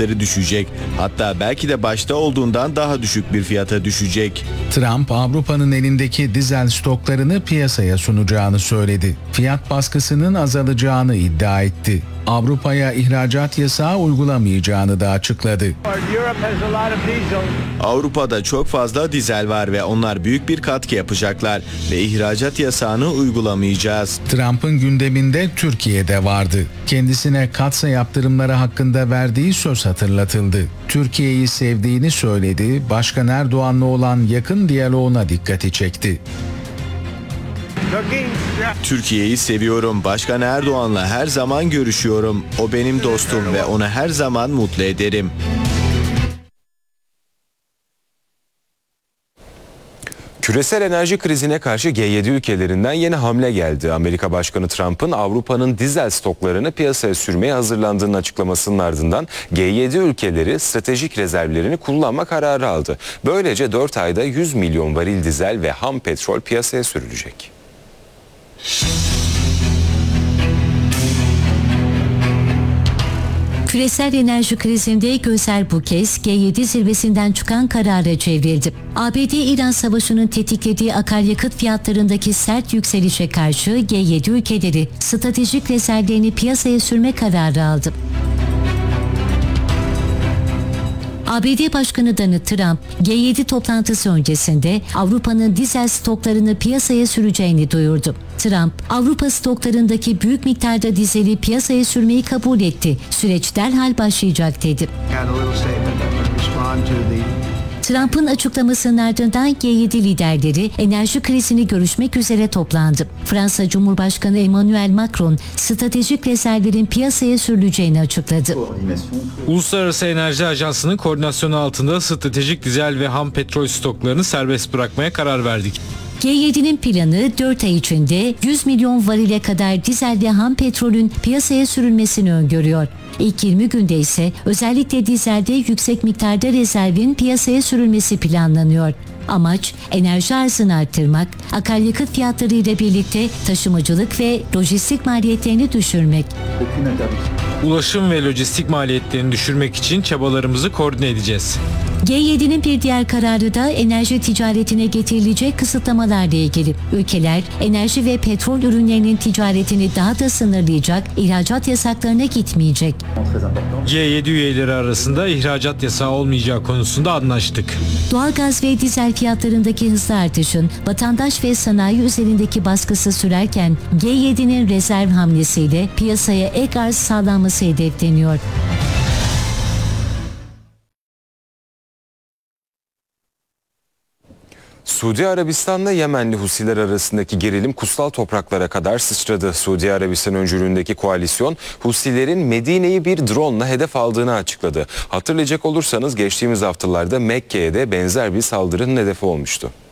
fiyatları düşecek. Hatta belki de başta olduğundan daha düşük bir fiyata düşecek. Trump, Avrupa'nın elindeki dizel stoklarını piyasaya sunacağını söyledi. Fiyat baskısının azalacağını iddia etti. Avrupa'ya ihracat yasağı uygulamayacağını da açıkladı. Avrupa'da çok fazla dizel var ve onlar büyük bir katkı yapacaklar ve ihracat yasağını uygulamayacağız. Trump'ın gündeminde Türkiye'de vardı. Kendisine katsa yaptırımları hakkında verdiği söz hatırlatıldı. Türkiye'yi sevdiğini söyledi, Başkan Erdoğan'la olan yakın diyaloğuna dikkati çekti. Türkiye'yi seviyorum. Başkan Erdoğan'la her zaman görüşüyorum. O benim dostum ve onu her zaman mutlu ederim. Küresel enerji krizine karşı G7 ülkelerinden yeni hamle geldi. Amerika Başkanı Trump'ın Avrupa'nın dizel stoklarını piyasaya sürmeye hazırlandığının açıklamasının ardından G7 ülkeleri stratejik rezervlerini kullanma kararı aldı. Böylece 4 ayda 100 milyon varil dizel ve ham petrol piyasaya sürülecek. Küresel enerji krizinde gözler bu kez G7 zirvesinden çıkan karara çevrildi. ABD-İran savaşının tetiklediği akaryakıt fiyatlarındaki sert yükselişe karşı G7 ülkeleri stratejik rezervlerini piyasaya sürme kararı aldı. ABD Başkanı Donald Trump, G7 toplantısı öncesinde Avrupa'nın dizel stoklarını piyasaya süreceğini duyurdu. Trump, Avrupa stoklarındaki büyük miktarda dizeli piyasaya sürmeyi kabul etti. Süreç derhal başlayacak dedi. Trump'ın açıklamasının ardından G7 liderleri enerji krizini görüşmek üzere toplandı. Fransa Cumhurbaşkanı Emmanuel Macron stratejik rezervlerin piyasaya sürüleceğini açıkladı. Uluslararası Enerji Ajansı'nın koordinasyonu altında stratejik dizel ve ham petrol stoklarını serbest bırakmaya karar verdik. G7'nin planı 4 ay içinde 100 milyon varile kadar dizel ve ham petrolün piyasaya sürülmesini öngörüyor. İlk 20 günde ise özellikle dizelde yüksek miktarda rezervin piyasaya sürülmesi planlanıyor. Amaç enerji arzını arttırmak, akaryakıt fiyatları ile birlikte taşımacılık ve lojistik maliyetlerini düşürmek. Ulaşım ve lojistik maliyetlerini düşürmek için çabalarımızı koordine edeceğiz. G7'nin bir diğer kararı da enerji ticaretine getirilecek kısıtlamalarla ilgili. Ülkeler enerji ve petrol ürünlerinin ticaretini daha da sınırlayacak, ihracat yasaklarına gitmeyecek. G7 üyeleri arasında ihracat yasağı olmayacağı konusunda anlaştık. Doğalgaz ve dizel fiyatlarındaki hızlı artışın vatandaş ve sanayi üzerindeki baskısı sürerken G7'nin rezerv hamlesiyle piyasaya ek arz sağlanması hedefleniyor. Suudi Arabistan'la Yemenli Husiler arasındaki gerilim kutsal topraklara kadar sıçradı. Suudi Arabistan öncülüğündeki koalisyon Husilerin Medine'yi bir drone'la hedef aldığını açıkladı. Hatırlayacak olursanız geçtiğimiz haftalarda Mekke'ye de benzer bir saldırının hedefi olmuştu.